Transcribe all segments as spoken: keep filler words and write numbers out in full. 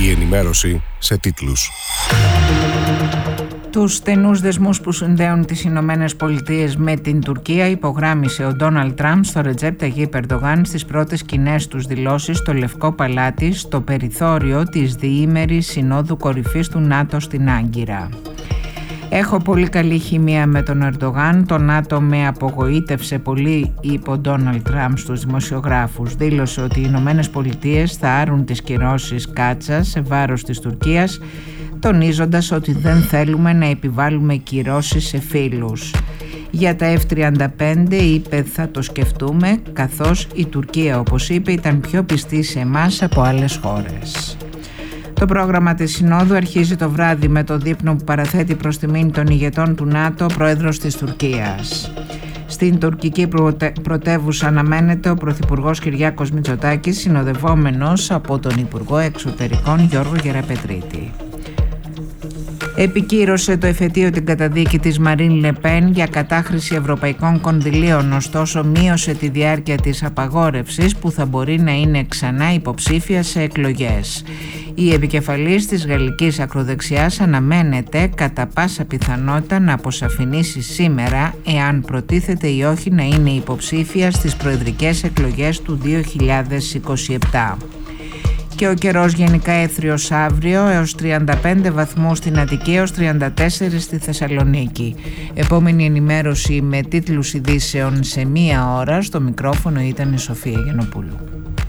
Η ενημέρωση σε τίτλους. Τους στενούς δεσμούς που συνδέουν τις Ηνωμένες Πολιτείες με την Τουρκία υπογράμμισε ο Ντόναλντ Τραμπ στο Ρετζέπ Ταγίπ Ερντογάν στις πρώτες κοινές τους δηλώσεις στο Λευκό Παλάτι στο περιθώριο της διήμερης Συνόδου Κορυφής του ΝΑΤΟ στην Άγκυρα. «Έχω πολύ καλή χημεία με τον Ερντογάν, το ΝΑΤΟ με απογοήτευσε πολύ», είπε ο Ντόναλντ Τραμπ στους δημοσιογράφους. Δήλωσε ότι οι Ηνωμένες Πολιτείες θα άρουν τις κυρώσεις κάτσα σε βάρος της Τουρκίας, τονίζοντας ότι δεν θέλουμε να επιβάλλουμε κυρώσεις σε φίλους. Για τα εφ τριάντα πέντε είπε θα το σκεφτούμε, καθώς η Τουρκία, όπως είπε, ήταν πιο πιστή σε εμάς από άλλες χώρες. Το πρόγραμμα της Συνόδου αρχίζει το βράδυ με το δείπνο που παραθέτει προς τιμήν των ηγετών του ΝΑΤΟ ο πρόεδρος της Τουρκίας. Στην τουρκική πρωτε... πρωτεύουσα αναμένεται ο Πρωθυπουργός Κυριάκος Μητσοτάκης, συνοδευόμενος από τον Υπουργό Εξωτερικών Γιώργο Γεραπετρίτη. Επικύρωσε το εφετείο την καταδίκη της Μαρίν Λε Πεν για κατάχρηση ευρωπαϊκών κονδυλίων, ωστόσο μείωσε τη διάρκεια της απαγόρευσης που θα μπορεί να είναι ξανά υποψήφια σε εκλογές. Η επικεφαλής της γαλλικής ακροδεξιάς αναμένεται κατά πάσα πιθανότητα να αποσαφηνίσει σήμερα εάν προτίθεται ή όχι να είναι υποψήφια στις προεδρικές εκλογές του δύο χιλιάδες είκοσι επτά. Και ο καιρός γενικά έθριος αύριο, έως τριάντα πέντε βαθμούς στην Αττική, έως τριάντα τέσσερα στη Θεσσαλονίκη. Επόμενη ενημέρωση με τίτλους ειδήσεων σε μία ώρα. Στο μικρόφωνο ήταν η Σοφία Γιαννοπούλου.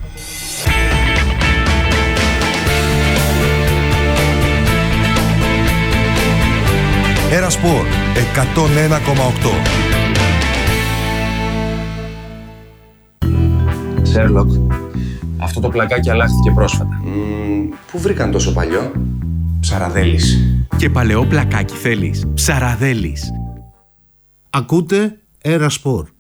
Έρα Σπορ εκατόν ένα κόμμα οκτώ. Σέρλοκ, αυτό το πλακάκι αλλάχθηκε πρόσφατα. Mm, πού βρήκαν τόσο παλιό? Ψαραδέλης. Και παλαιό πλακάκι θέλεις? Ψαραδέλης. Ακούτε Έρα Σπορ.